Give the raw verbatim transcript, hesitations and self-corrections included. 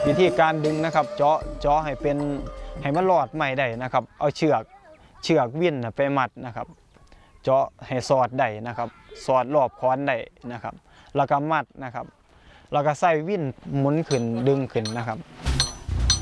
วิธีการดึงนะครับเจาะเจาะให้เป็นให้มันรอดไม่ได้นะครับเอาเชือกเชือกวิ่นไปมัดนะครับเจาะให้สอดได้นะครับสอดรอบค้อนได้นะครับแล้วก็มัดนะครับแล้วก็ใส่วิ่นหมุนขึ้นดึงขึ้นนะครับ